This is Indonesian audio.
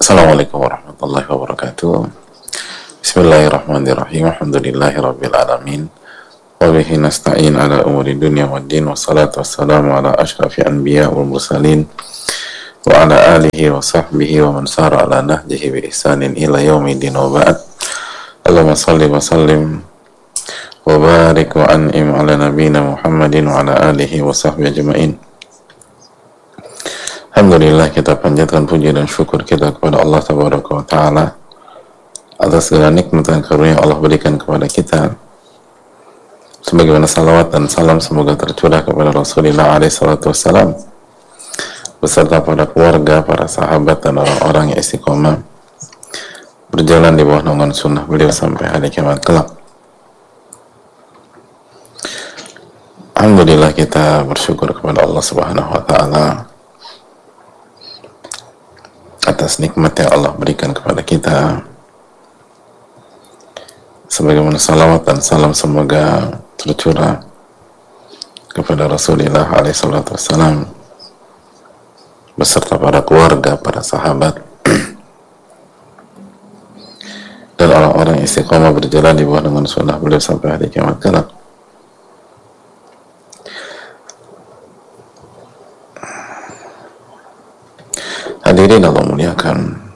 Assalamualaikum warahmatullahi wabarakatuh. Bismillahirrahmanirrahim. Alhamdulillahirabbil alamin. Wa bihi nasta'in ala umuri dunya waddin. Wassalatu wassalamu ala asyrafil anbiya wal mursalin wa ala alihi wa sahbihi wa man sara ala nahjihi bi ihsanin ila yaumiddin wa ba'd. Allahumma shalli wa sallim wa barik wa an'im ala nabiyyina Muhammadin wa ala alihi wa sahbihi ajma'in. Alhamdulillah, kita panjatkan puji dan syukur kita kepada Allah Tabaraka wa Ta'ala atas segala nikmat dan karunia Allah berikan kepada kita, sebagaimana salawat dan salam semoga tercurah kepada Rasulullah SAW beserta para keluarga, para sahabat dan orang-orang yang istiqomah berjalan di bawah naungan sunnah beliau sampai hari kiamat kelak. Alhamdulillah, kita bersyukur kepada Allah Subhanahu wa Ta'ala atas nikmat yang Allah berikan kepada kita, sebagaimana salawat dan salam semoga tercurah kepada Rasulullah SAW beserta para keluarga, para sahabat dan orang-orang istiqomah berjalan di bawah naungan sunnah beliau sampai hari kiamat kelak. Hadirin Allah muliakan,